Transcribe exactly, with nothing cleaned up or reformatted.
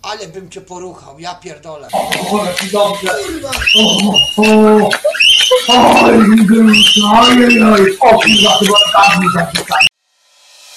Ale bym cię poruchał, ja pierdolę. O, jaki dobrze. Kurwa! O, o, oj, oj, oj, o, kurwa, chyba tak mi zapisać.